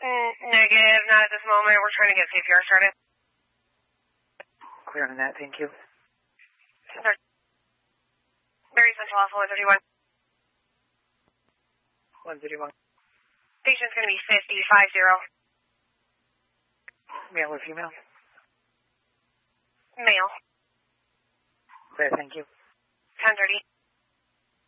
Negative, not at this moment. We're trying to get CPR started. Clear on that, thank you. Very Central Alpha 131. 131. Patient's going to be 5050. Male or female? Male. Clear, thank you. 1030.